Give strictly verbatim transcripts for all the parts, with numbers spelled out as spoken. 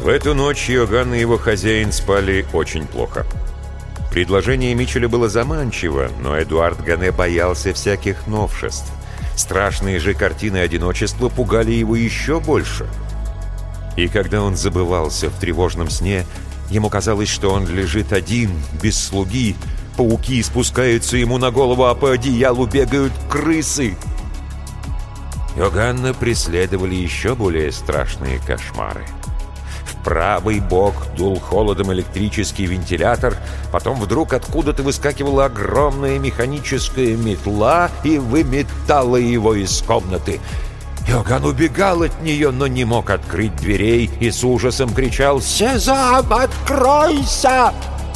В эту ночь Иоганн и его хозяин спали очень плохо. Предложение Митчеля было заманчиво, но Эдуард Гане боялся всяких новшеств. Страшные же картины одиночества пугали его еще больше. И когда он забывался в тревожном сне, ему казалось, что он лежит один, без слуги, пауки спускаются ему на голову, а по одеялу бегают крысы. Иоганна преследовали еще более страшные кошмары. В правый бок дул холодом электрический вентилятор, потом вдруг откуда-то выскакивала огромная механическая метла и выметала его из комнаты. Иоганн убегал от нее, но не мог открыть дверей и с ужасом кричал: «Сезам, откройся!»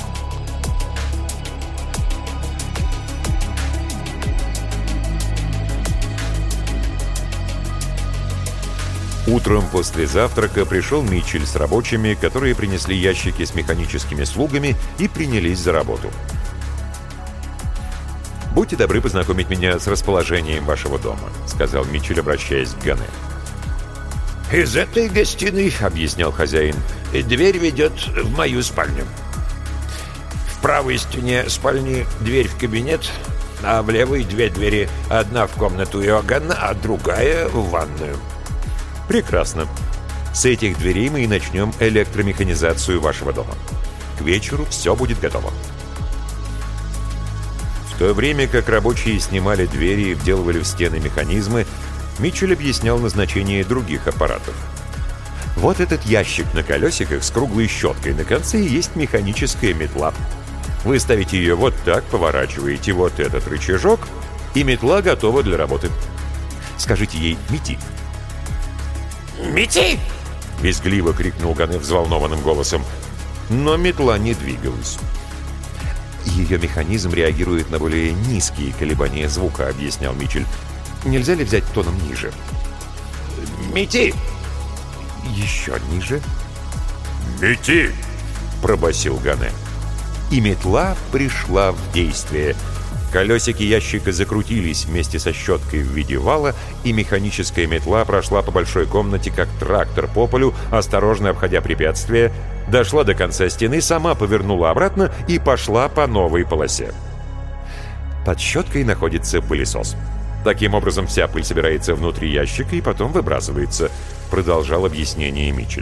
Утром после завтрака пришел Митчель с рабочими, которые принесли ящики с механическими слугами и принялись за работу. «Будьте добры познакомить меня с расположением вашего дома», — сказал Митчель, обращаясь к Гане. «Из этой гостиной, — объяснял хозяин, — дверь ведет в мою спальню. В правой стене спальни дверь в кабинет, а в левой две двери. Одна в комнату Иоганна, а другая в ванную». «Прекрасно. С этих дверей мы и начнем электромеханизацию вашего дома. К вечеру все будет готово». В то время как рабочие снимали двери и вделывали в стены механизмы, Митчель объяснял назначение других аппаратов. Вот этот ящик на колесиках с круглой щеткой на конце и есть механическая метла. Вы ставите ее вот так, поворачиваете вот этот рычажок, и метла готова для работы. Скажите ей «мети». «Мети!» — визгливо крикнул Гане взволнованным голосом. Но метла не двигалась. «Ее механизм реагирует на более низкие колебания звука», — объяснял Митчель. «Нельзя ли взять тоном ниже?» «Мети!» «Еще ниже?» «Мети!» — пробасил Гане. И метла пришла в действие. Колесики ящика закрутились вместе со щеткой в виде вала, и механическая метла прошла по большой комнате, как трактор по полю, осторожно обходя препятствия, дошла до конца стены, сама повернула обратно и пошла по новой полосе. Под щеткой находится пылесос. Таким образом, вся пыль собирается внутри ящика и потом выбрасывается, продолжал объяснение Митчель.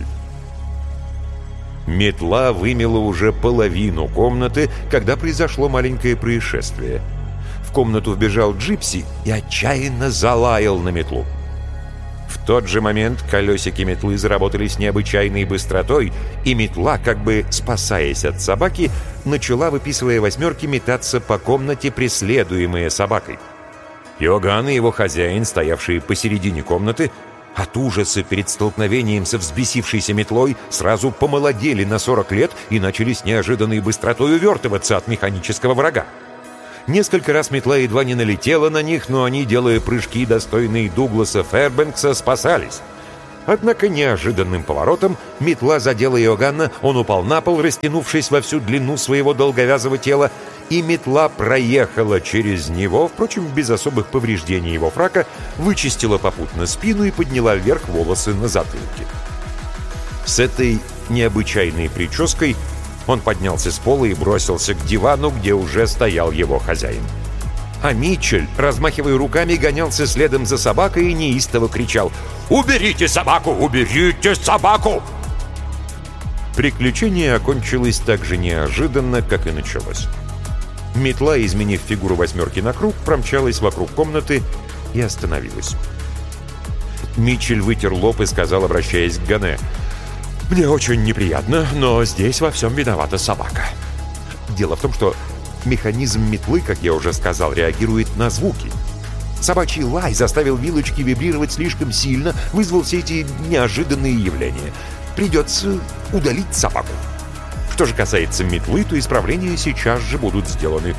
Метла вымела уже половину комнаты, когда произошло маленькое происшествие. В комнату вбежал Джипси и отчаянно залаял на метлу. В тот же момент колесики метлы заработали с необычайной быстротой, и метла, как бы спасаясь от собаки, начала, выписывая восьмерки, метаться по комнате, преследуемая собакой. Иоганн и его хозяин, стоявшие посередине комнаты, от ужаса перед столкновением со взбесившейся метлой, сразу помолодели на сорок лет и начали с неожиданной быстротой увертываться от механического врага. Несколько раз метла едва не налетела на них, но они, делая прыжки, достойные Дугласа Фэрбэнкса, спасались. Однако неожиданным поворотом метла задела Иоганна, он упал на пол, растянувшись во всю длину своего долговязого тела, и метла проехала через него, впрочем, без особых повреждений его фрака, вычистила попутно спину и подняла вверх волосы на затылке. С этой необычайной прической он поднялся с пола и бросился к дивану, где уже стоял его хозяин. А Митчель, размахивая руками, гонялся следом за собакой и неистово кричал: «Уберите собаку! Уберите собаку!» Приключение окончилось так же неожиданно, как и началось. Метла, изменив фигуру восьмерки на круг, промчалась вокруг комнаты и остановилась. Митчель вытер лоб и сказал, обращаясь к Гане: «Мне очень неприятно, но здесь во всем виновата собака. Дело в том, что механизм метлы, как я уже сказал, реагирует на звуки. Собачий лай заставил вилочки вибрировать слишком сильно, вызвал все эти неожиданные явления. Придется удалить собаку. Что же касается метлы, то исправления сейчас же будут сделаны».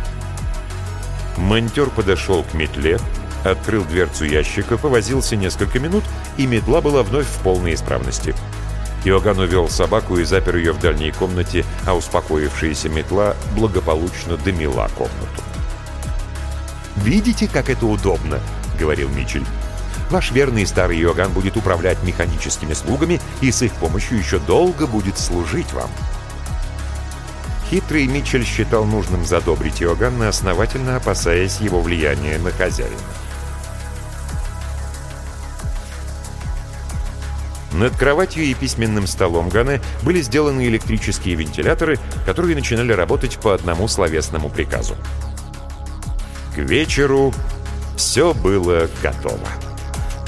Монтер подошел к метле, открыл дверцу ящика, повозился несколько минут, и метла была вновь в полной исправности. Иоганн увел собаку и запер ее в дальней комнате, а успокоившаяся метла благополучно дымила комнату. «Видите, как это удобно?» — говорил Митчель. Ваш верный старый Иоганн будет управлять механическими слугами и с их помощью еще долго будет служить вам». Хитрый Митчелл считал нужным задобрить Иоганна, основательно опасаясь его влияния на хозяина. Над кроватью и письменным столом Гане были сделаны электрические вентиляторы, которые начинали работать по одному словесному приказу. К вечеру все было готово.